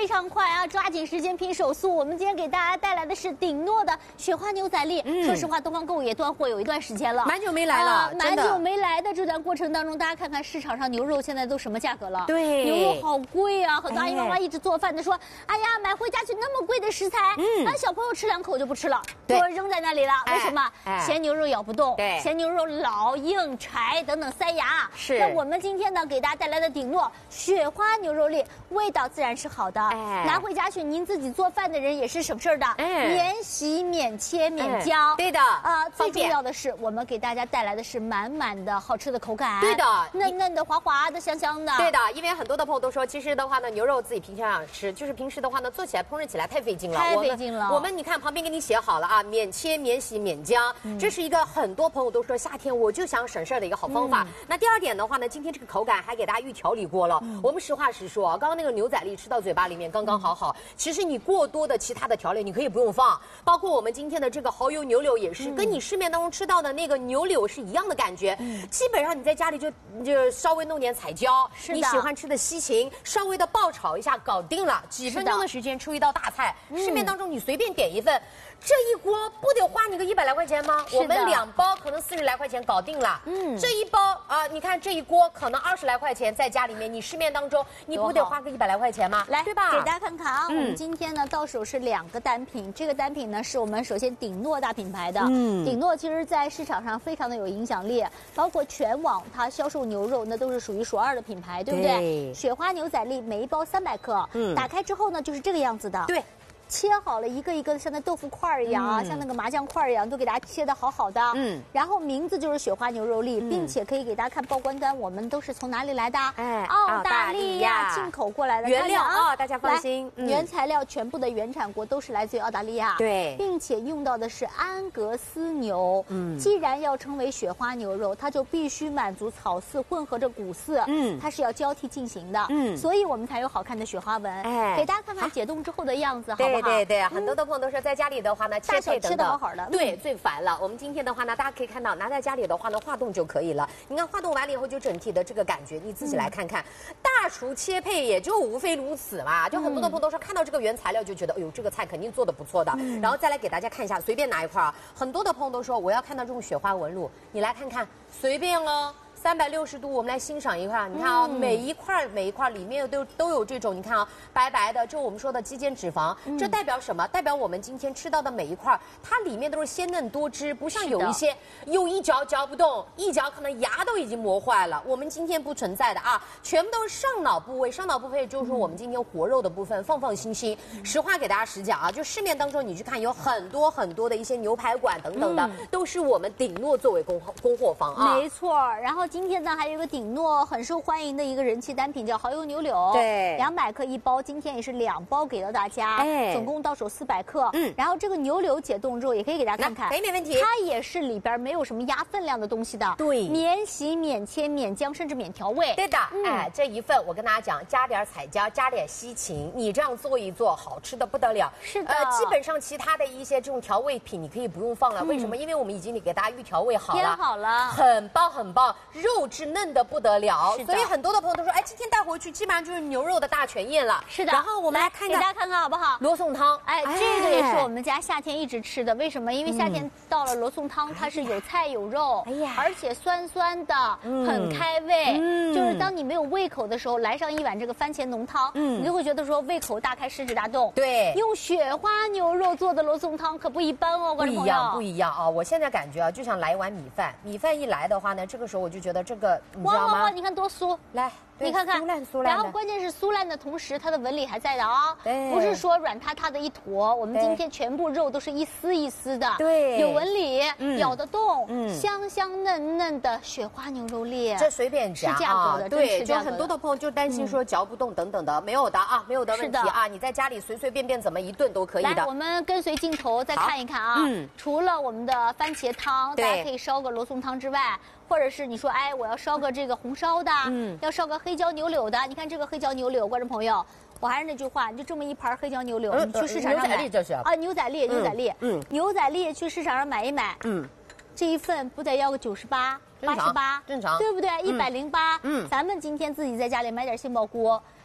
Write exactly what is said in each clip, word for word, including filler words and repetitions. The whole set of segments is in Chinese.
非常快啊，抓紧时间拼手速。我们今天给大家带来的是鼎糯的雪花牛仔粒。嗯、说实话，东方购物也断货有一段时间了， 蛮久没来了， 啊、蛮久没来的这段过程当中，大家看看市场上牛肉现在都什么价格了？ 对， 牛肉好贵啊！很多阿姨妈妈一直做饭的说，哎呀，买回家去那么贵的食材，嗯，啊，小朋友吃两口就不吃了， 对， 我扔在那里了。为什么？哎、嫌牛肉咬不动， 对， 嫌牛肉老硬柴等等塞牙。 是。 那我们今天呢，给大家带来的鼎糯雪花牛肉粒，味道自然是好的。哎，拿回家去，您自己做饭的人也是省事儿的。哎，免洗、免切、免姜。哎、 对的。 啊、呃，最重要的是，我们给大家带来的是满满的好吃的口感。 对的， 嫩嫩的、滑滑的、香香的。 对的，因为很多的朋友都说，其实的话呢，牛肉自己平常想吃，就是平时的话呢，做起来烹饪起来太费劲了。 太费劲了。 我们, 我们你看旁边给你写好了啊，免切、免洗、免姜，嗯、这是一个很多朋友都说夏天我就想省事儿的一个好方法。嗯、那第二点的话呢，今天这个口感还给大家预调理过了。嗯、我们实话实说，刚刚那个牛仔粒吃到嘴巴里面刚刚好好。嗯、其实你过多的其他的调料你可以不用放，包括我们今天的这个蚝油牛柳也是，嗯、跟你市面当中吃到的那个牛柳是一样的感觉。嗯、基本上你在家里就就稍微弄点彩椒，你喜欢吃的西芹，稍微的爆炒一下，搞定了，几分钟的时间出一道大菜。嗯、市面当中你随便点一份。这一锅不得花你个一百来块钱吗？我们两包可能四十来块钱搞定了。嗯，这一包啊、呃，你看这一锅可能二十来块钱，在家里面你市面当中你不得花个一百来块钱吗？ 来， 对吧？ 给大家看看啊，嗯、我们今天呢到手是两个单品，这个单品呢是我们首先鼎糯大品牌的。嗯，鼎糯其实在市场上非常的有影响力，包括全网它销售牛肉那都是数一数二的品牌，对不对？对。雪花牛仔粒每一包三百克，嗯，打开之后呢就是这个样子的。对。切好了一个一个的，像那豆腐块一样啊，嗯、像那个麻酱块一样，都给大家切的好好的。嗯，然后名字就是雪花牛肉粒，嗯、并且可以给大家看报关单，我们都是从哪里来的？哎，澳大利亚进口过来的原料啊、哦，大家放心， 嗯、原材料全部的原产国都是来自于澳大利亚。 对， 并且用到的是安格斯牛。嗯，既然要称为雪花牛肉，它就必须满足草饲混合着谷饲，嗯，它是要交替进行的。嗯，所以我们才有好看的雪花纹。哎，给大家看看解冻之后的样子，好不好？ 对对对，很多的朋友都说在家里的话呢，切配吃的好好的， 对，最烦了。我们今天的话呢，大家可以看到，拿在家里的话呢，化冻就可以了。你看化冻完了以后，就整体的这个感觉，你自己来看看。大厨切配也就无非如此嘛。就很多的朋友都说，看到这个原材料就觉得，哎呦，这个菜肯定做的不错的。然后再来给大家看一下，随便拿一块啊。很多的朋友都说，我要看到这种雪花纹路，你来看看，随便哦。三百六十度，我们来欣赏一块。你看啊、哦，嗯、每一块每一块里面都都有这种，你看啊，白白的，这我们说的肌间脂肪，嗯、这代表什么？代表我们今天吃到的每一块，它里面都是鲜嫩多汁，不像有一些有一嚼嚼不动，一嚼可能牙都已经磨坏了。我们今天不存在的啊，全部都是上脑部位，上脑部位就是说我们今天活肉的部分，放放心心。嗯、实话给大家实讲啊，就市面当中你去看，有很多很多的一些牛排馆等等的，嗯、都是我们鼎糯作为供供货方啊。 没错，然后。今天呢，还有一个鼎糯很受欢迎的一个人气单品，叫蚝油牛柳。 对， 两百克一包，今天也是两包给到大家，哎，总共到手四百克。嗯，然后这个牛柳解冻之后，也可以给大家看看， 没没问题。 它也是里边没有什么压分量的东西的。 对， 免洗、免切、免姜，甚至免调味。 对的，嗯、哎，这一份我跟大家讲，加点彩椒，加点西芹，你这样做一做，好吃的不得了。 是的， 呃，基本上其他的一些这种调味品，你可以不用放了。嗯、为什么？因为我们已经给大家预调味好了， 腌好了， 很棒很棒，肉质嫩的不得了，所以很多的朋友都说，哎，今天带回去基本上就是牛肉的大全宴了。 是的， 然后我们来看给大家看看好不好？ 罗宋汤， 哎，这个也是我们家夏天一直吃的。为什么？因为夏天到了罗宋汤，它是有菜有肉，哎呀，而且酸酸的，很开胃。嗯，就是当你没有胃口的时候，来上一碗这个番茄浓汤，嗯，你就会觉得说胃口大开，食指大动。 对， 用雪花牛肉做的罗宋汤可不一般哦， 不一样，不一样啊！我现在感觉啊，就想来一碗米饭，米饭一来的话呢，这个时候我就觉得这个，你知道吗？ 哇哇哇！你看多酥，来。你看看， 酥烂酥烂， 然后关键是酥烂的同时，它的纹理还在的啊，不是说软塌塌的一坨。我们今天全部肉都是一丝一丝的，对，有纹理，嗯、咬得动，嗯，香香嫩嫩的雪花牛肉粒， 这随便夹是价格的， 啊、对，就很多的朋友就担心说嚼不动等等的，嗯、没有的啊，没有的问题啊，你在家里随随便便怎么一顿都可以的。 来，我们跟随镜头再看一看啊，嗯，除了我们的番茄汤，大家可以烧个罗宋汤之外。或者是你说，哎，我要烧个这个红烧的，嗯，要烧个黑椒牛柳的。你看这个黑椒牛柳，观众朋友，我还是那句话，你就这么一盘黑椒牛柳，你去市场上买， 牛仔粒这是啊，牛仔粒，牛仔粒，嗯，牛仔粒去市场上买一买，嗯，这一份不得要个九十八、八十八， 正常， 对不对？一百零八，嗯，咱们今天自己在家里买点杏鲍菇。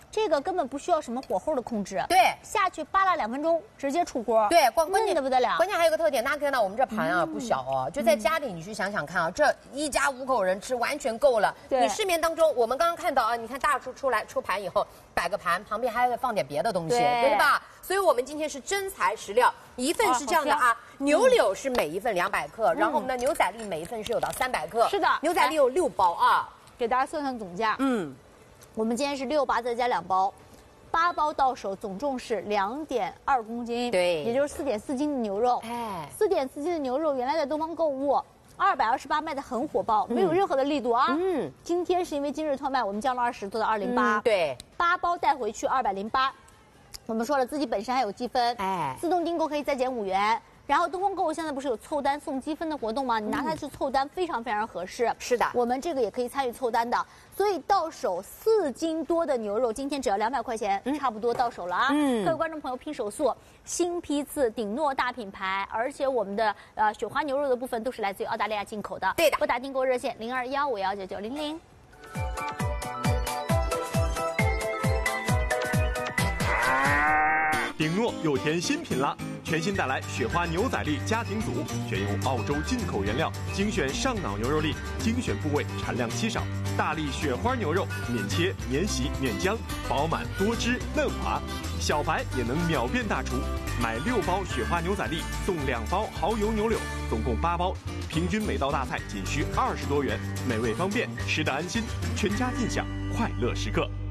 这个根本不需要什么火候的控制， 对， 下去扒拉两分钟，直接出锅， 对，关关键的不得了。 关键还有个特点，大家看到我们这盘啊、嗯、不小哦，就在家里你去想想看啊，这一家五口人吃完全够了。你市面当中，我们刚刚看到啊，你看大厨出来出盘以后摆个盘，旁边还会放点别的东西， 对, 对吧？所以我们今天是真材实料，一份是这样的啊，啊牛柳是每一份两百克，嗯、然后我们的牛仔粒每一份是有到三百克， 是的， 牛仔粒有六包啊， 给大家算算总价， 嗯， 我们今天是六八再加两包。八包到手，总重是两点二公斤， 对， 也就是四点四斤的牛肉。 哎， 四点四斤的牛肉，原来在东方购物二百二十八卖的很火爆，没有任何的力度啊。嗯，今天是因为今日特卖，我们降了二十，做到二零八。 对， 八包带回去二百零八。我们说了，自己本身还有积分，哎，自动订购可以再减五元。然后东风购物现在不是有凑单送积分的活动吗？你拿它去凑单非常非常合适。 是的， 我们这个也可以参与凑单的。所以到手四斤多的牛肉，今天只要两百块钱，嗯、差不多到手了啊！嗯，各位观众朋友拼手速，新批次鼎诺大品牌，而且我们的呃雪花牛肉的部分都是来自于澳大利亚进口的。 对的， 拨打订购热线零二幺五幺九九零零。 鼎诺又添新品了，全新带来雪花牛仔粒家庭组，选用澳洲进口原料，精选上脑牛肉粒，精选部位，产量稀少，大粒雪花牛肉，免切、免洗、免浆，饱满多汁嫩滑，小白也能秒变大厨。买六包雪花牛仔粒送两包蚝油牛柳，总共八包，平均每道大菜仅需二十多元，美味方便，吃得安心，全家尽享快乐时刻。